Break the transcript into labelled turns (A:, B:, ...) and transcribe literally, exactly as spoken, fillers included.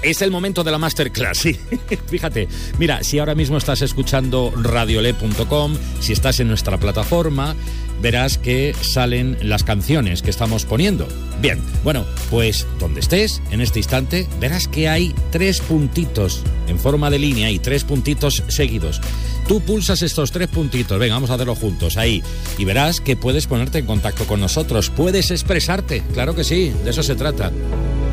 A: Es el momento de la masterclass, sí. Fíjate, mira, si ahora mismo estás escuchando radiole punto com, si estás en nuestra plataforma, verás que salen las canciones que estamos poniendo. Bien, bueno, pues donde estés en este instante, verás que hay tres puntitos en forma de línea y tres puntitos seguidos. Tú pulsas estos tres puntitos, venga, vamos a hacerlo juntos, ahí, y verás que puedes ponerte en contacto con nosotros, puedes expresarte, claro que sí, de eso se trata.